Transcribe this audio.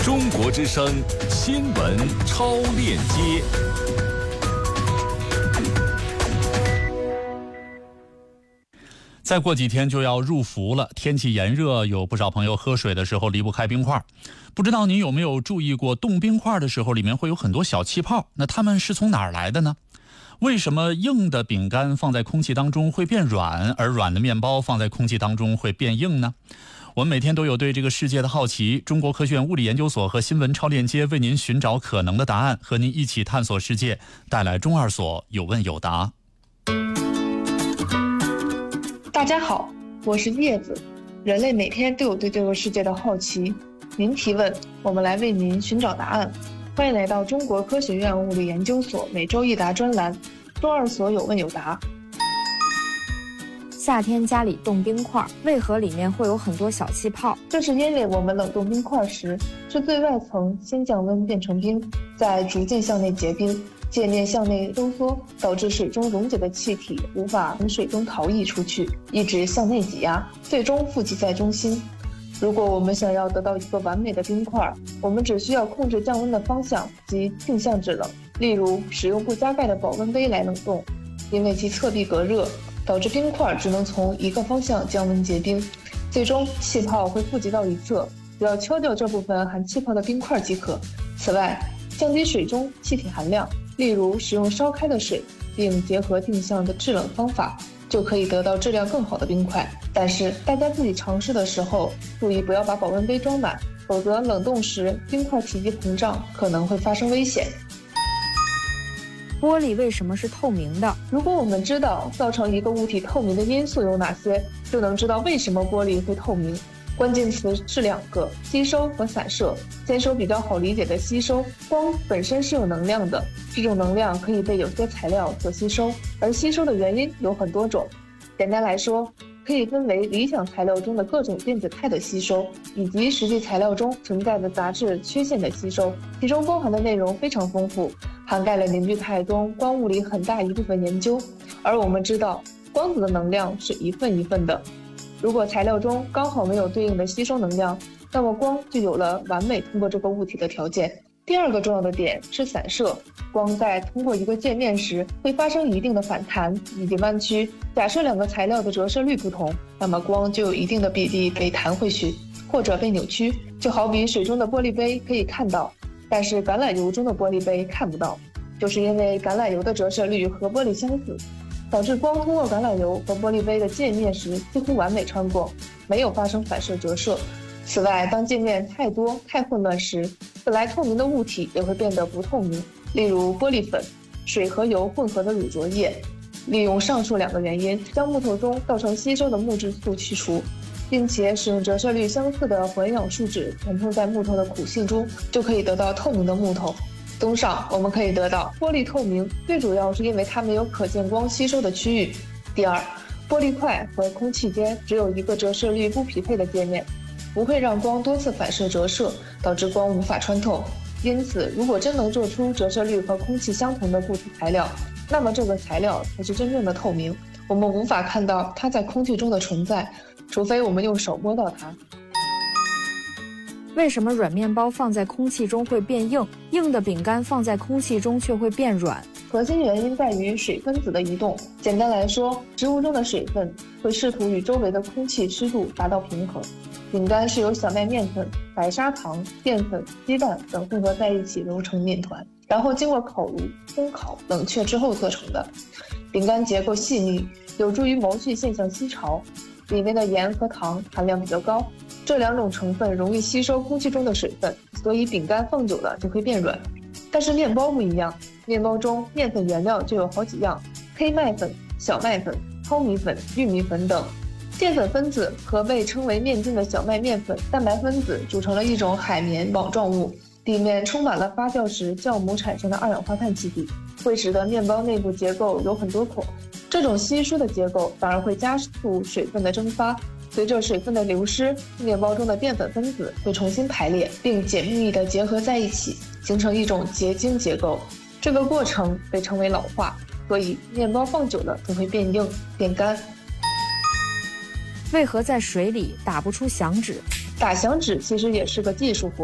中国之声新闻超链接。再过几天就要入伏了，天气炎热，有不少朋友喝水的时候离不开冰块。不知道您有没有注意过，冻冰块的时候里面会有很多小气泡，那它们是从哪儿来的呢？为什么硬的饼干放在空气当中会变软，而软的面包放在空气当中会变硬呢？我们每天都有对这个世界的好奇，中国科学院物理研究所和新闻超链接为您寻找可能的答案，和您一起探索世界，带来中二所有问有答。 大家好，我是叶子。人类每天都有对这个世界的好奇，您提问，我们来为您寻找答案。欢迎来到中国科学院物理研究所每周一答专栏，中二所有问有答。 夏天家里冻冰块，为何里面会有很多小气泡？ 这是因为我们冷冻冰块时，是最外层先降温变成冰，再逐渐向内结冰，界面向内收缩，导致水中溶解的气体无法从水中逃逸出去，一直向内挤压，最终附集在中心。如果我们想要得到一个完美的冰块，我们只需要控制降温的方向及定向制冷，例如使用不加盖的保温杯来冷冻，因为其侧壁隔热，导致冰块只能从一个方向降温结冰，最终气泡会附集到一侧，只要敲掉这部分含气泡的冰块即可。此外，降低水中气体含量，例如使用烧开的水，并结合定向的制冷方法，就可以得到质量更好的冰块。但是大家自己尝试的时候，注意不要把保温杯装满，否则冷冻时冰块体积膨胀，可能会发生危险。 玻璃为什么是透明的？ 如果我们知道造成一个物体透明的因素有哪些，就能知道为什么玻璃会透明。关键词是两个，吸收和散射。先说比较好理解的吸收，光本身是有能量的，这种能量可以被有些材料所吸收，而吸收的原因有很多种。简单来说，可以分为理想材料中的各种电子态的吸收，以及实际材料中存在的杂质缺陷的吸收，其中包含的内容非常丰富，涵盖了凝聚态中光物理很大一部分研究。而我们知道，光子的能量是一份一份的。如果材料中刚好没有对应的吸收能量，那么光就有了完美通过这个物体的条件。第二个重要的点是散射，光在通过一个界面时会发生一定的反弹以及弯曲。假设两个材料的折射率不同，那么光就有一定的比例被弹回去或者被扭曲。就好比水中的玻璃杯可以看到，但是橄榄油中的玻璃杯看不到，就是因为橄榄油的折射率和玻璃相似，导致光通过橄榄油和玻璃杯的界面时几乎完美穿过，没有发生反射折射。此外，当界面太多太混乱时，本来透明的物体也会变得不透明，例如玻璃粉、水和油混合的乳浊液。利用上述两个原因，将木头中造成吸收的木质素去除，并且使用折射率相似的环氧树脂填充在木头的苦性中，就可以得到透明的木头。综上，我们可以得到玻璃透明，最主要是因为它没有可见光吸收的区域。第二，玻璃块和空气间只有一个折射率不匹配的界面，不会让光多次反射折射，导致光无法穿透。因此，如果真能做出折射率和空气相同的固体材料，那么这个材料才是真正的透明，我们无法看到它在空气中的存在，除非我们用手摸到它。 为什么软面包放在空气中会变硬，硬的饼干放在空气中却会变软？ 核心原因在于水分子的移动。简单来说，食物中的水分会试图与周围的空气湿度达到平衡。饼干是由小麦面粉、白砂糖、淀粉、鸡蛋等混合在一起揉成面团，然后经过烤炉、烘烤、冷却之后做成的。饼干结构细腻，有助于毛细现象吸潮，里面的盐和糖含量比较高，这两种成分容易吸收空气中的水分，所以饼干放久了就会变软。但是面包不一样，面包中面粉原料就有好几样，黑麦粉、小麦粉、糙米粉、玉米粉等。淀粉分子和被称为面筋的小麦面粉蛋白分子组成了一种海绵网状物，里面充满了发酵时酵母产生的二氧化碳气体，会使得面包内部结构有很多孔。这种稀疏的结构反而会加速水分的蒸发，随着水分的流失，面包中的淀粉分子会重新排列，并紧密地结合在一起，形成一种结晶结构。这个过程被称为老化，所以面包放久了就会变硬变干。 为何在水里打不出响指？ 打响指其实也是个技术活。